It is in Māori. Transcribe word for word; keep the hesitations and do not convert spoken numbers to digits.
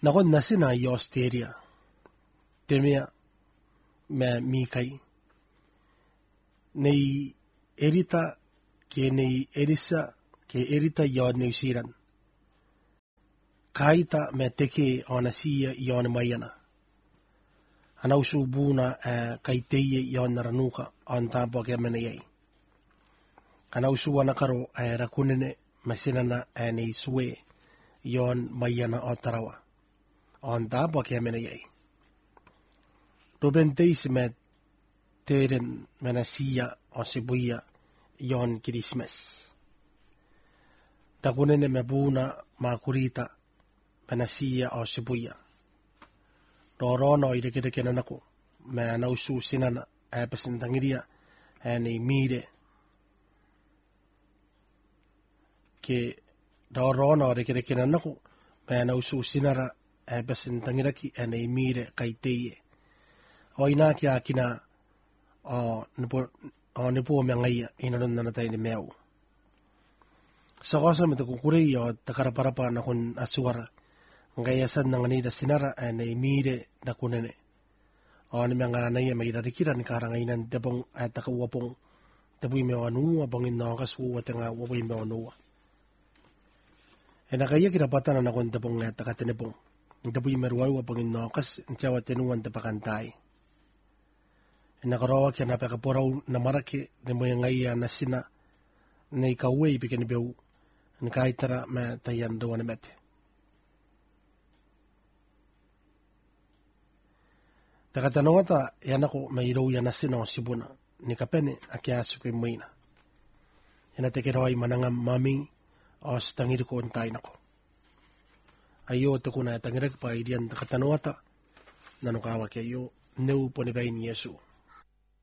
Nakon nasina i Australia. Temea me mikai. Nei erita ke nei erisa ke erita i New Zealand. Kaita me teke ona sia i ona maiana. Ana usu buna uh, kaiteie i ona ranuka on tampo ke mena yei. Ana usu ana karo uh, rakunene masinana uh, nei sue i on maiana o tarawa. On tampo ke mena yei. Ruben teisi me teren mena sia o sibuia i on Christmas. Rakunene me buna ma kurita mena sia o sibuia. Rorono i reke reke nanako, me anausu sinana e pasintangiria e nei mire. Ke rorono reke reke nanako, me anausu sinara e pasintangiraki e nei mire kaiteie. O ina ki a kina o nipo, o nipo mea ngaia ina nana taini meau. Sa kosa me te kukurei o takaraparapa na kun asuara. Ngai asan na nganida sinara e nei mire na kunene. O ni mea ngā nei e mai rarikira ni karanga ina ni tepong e taka uapong. Tepui mea wanua bongin na okas ua te ngā uapui mea wanua. E naka ia kira patana na kun tepong e taka tenepong. Ni tepui mea ruaua bongin na okas ni tiawa tenuan te pakantai. E naka roa kia na peka porau na marake ni moe ngai a nasina nei ka ue i peke ni beu. Ni kaitara mea taian ruane mete. Taka tanawata e anako mai rau ia nasina o sibuna, ni ka pene a kia asuku i muina. Ina teke roi mananga mami o stangiriko on tainako. Aio te kuna e tangiraki pa irian taka tanawata, nano kawa kia io, neu pone vaini Yesu.